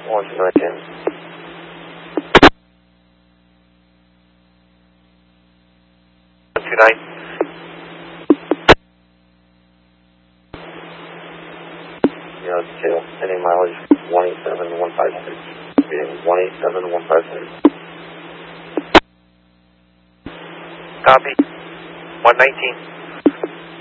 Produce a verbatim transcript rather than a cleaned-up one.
One second. Two nine. Yeah, tail. Any mileage one eight seven one five six. Being one eight seven one five six. Copy. One nineteen.